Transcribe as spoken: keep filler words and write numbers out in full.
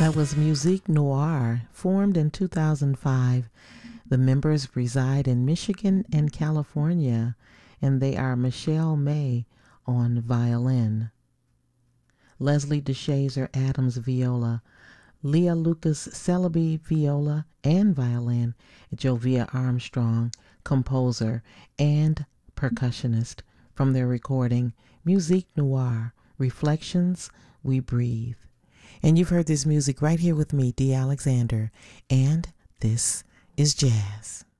That was Musique Noire, formed in two thousand five. The members reside in Michigan and California, and they are Michelle May on violin, Leslie DeShazer Adams viola, Leah Lucas Celebi viola and violin, Jovia Armstrong, composer and percussionist, from their recording Musique Noire, Reflections We Breathe. And you've heard this music right here with me, Dee Alexander, and this is jazz.